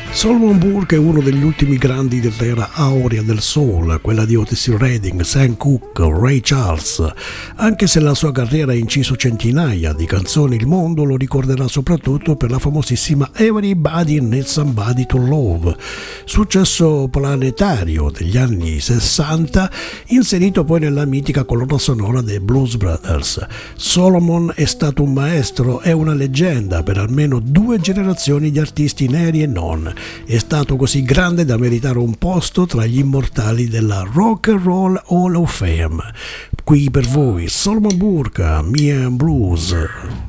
Solomon Burke è uno degli ultimi grandi dell'era aurea del soul, quella di Otis Redding, Sam Cooke, Ray Charles. Anche se la sua carriera ha inciso centinaia di canzoni, il mondo lo ricorderà soprattutto per la famosissima Everybody Needs Somebody to Love, successo planetario degli anni 60, inserito poi nella mitica colonna sonora dei Blues Brothers. Solomon è stato un maestro e una leggenda per almeno 2 generazioni di artisti neri e non. È stato così grande da meritare un posto tra gli immortali della Rock and Roll Hall of Fame. Qui per voi Solomon Burke, Me and Blues.